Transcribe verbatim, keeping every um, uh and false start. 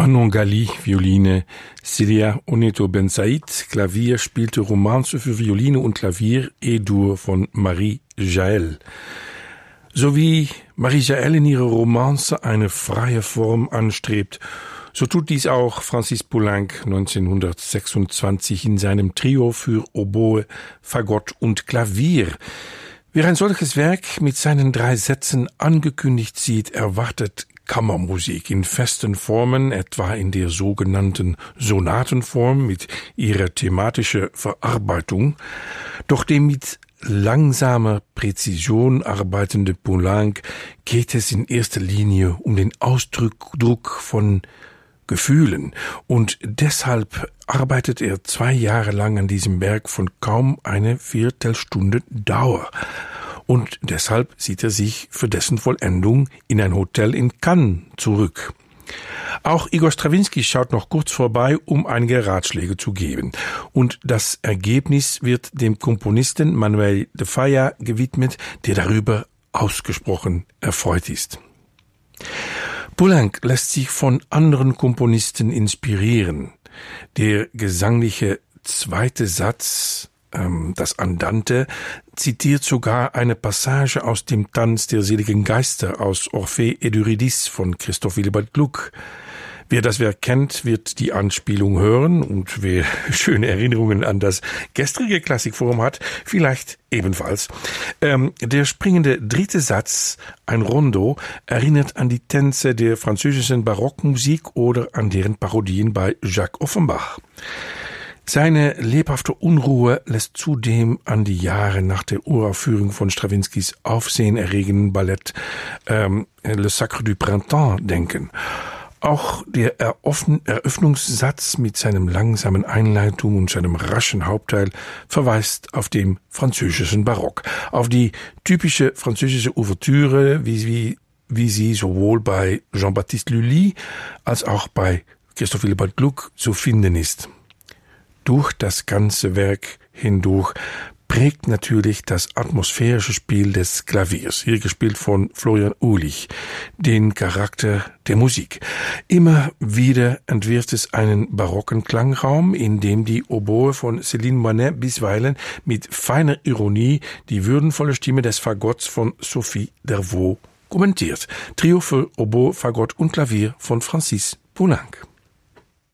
Manon Gali, Violine, Celia Oneto Bensaid, Klavier, spielte Romanze für Violine und Klavier, E-Dur von Marie Jaël. So wie Marie Jaël in ihrer Romance eine freie Form anstrebt, so tut dies auch Francis Poulenc neunzehnhundertsechsundzwanzig in seinem Trio für Oboe, Fagott und Klavier. Wer ein solches Werk mit seinen drei Sätzen angekündigt sieht, erwartet Kammermusik in festen Formen, etwa in der sogenannten Sonatenform mit ihrer thematischen Verarbeitung. Doch dem mit langsamer Präzision arbeitende Poulenc geht es in erster Linie um den Ausdruck von Gefühlen, und deshalb arbeitet er zwei Jahre lang an diesem Werk von kaum eine Viertelstunde Dauer. Und deshalb sieht er sich für dessen Vollendung in ein Hotel in Cannes zurück. Auch Igor Strawinski schaut noch kurz vorbei, um einige Ratschläge zu geben. Und das Ergebnis wird dem Komponisten Manuel de Falla gewidmet, der darüber ausgesprochen erfreut ist. Poulenc lässt sich von anderen Komponisten inspirieren. Der gesangliche zweite Satz, ähm, das Andante, zitiert sogar eine Passage aus dem Tanz der seligen Geister aus Orphée et d'Eurydice von Christoph Willibald Gluck. Wer das Werk kennt, wird die Anspielung hören, und wer schöne Erinnerungen an das gestrige Klassikforum hat, vielleicht ebenfalls. Ähm, der springende dritte Satz, ein Rondo, erinnert an die Tänze der französischen Barockmusik oder an deren Parodien bei Jacques Offenbach. Seine lebhafte Unruhe lässt zudem an die Jahre nach der Uraufführung von Strawinskys aufsehenerregenden Ballett ähm, Le Sacre du Printemps denken. Auch der Eröffnungssatz mit seinem langsamen Einleitung und seinem raschen Hauptteil verweist auf den französischen Barock, auf die typische französische Ouvertüre, wie, wie, wie sie sowohl bei Jean-Baptiste Lully als auch bei Christoph Willibald Gluck zu finden ist. Durch das ganze Werk hindurch prägt natürlich das atmosphärische Spiel des Klaviers, hier gespielt von Florian Uhlich, den Charakter der Musik. Immer wieder entwirft es einen barocken Klangraum, in dem die Oboe von Céline Moinet bisweilen mit feiner Ironie die würdenvolle Stimme des Fagotts von Sophie Dervaux kommentiert. Trio für Oboe, Fagott und Klavier von Francis Poulenc.